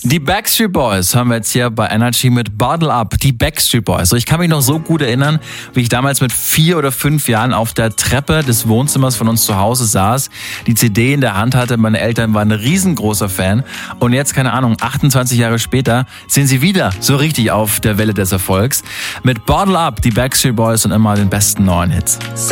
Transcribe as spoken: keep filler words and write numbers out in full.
Die Backstreet Boys haben wir jetzt hier bei Energy mit Bottle Up. Die Backstreet Boys. So, ich kann mich noch so gut erinnern, wie ich damals mit vier oder fünf Jahren auf der Treppe des Wohnzimmers von uns zu Hause saß, die C D in der Hand hatte. Meine Eltern waren ein riesengroßer Fan. Und jetzt, keine Ahnung, achtundzwanzig Jahre später sind sie wieder so richtig auf der Welle des Erfolgs. Mit Bottle Up, die Backstreet Boys und immer den besten neuen Hits.